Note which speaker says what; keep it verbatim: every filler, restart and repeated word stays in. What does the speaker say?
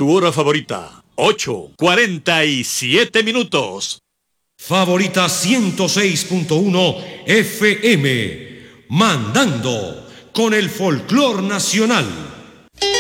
Speaker 1: tu hora favorita. ocho, cuarenta y siete minutos.
Speaker 2: Favorita ciento seis punto uno F M. Mandando con el folclor nacional.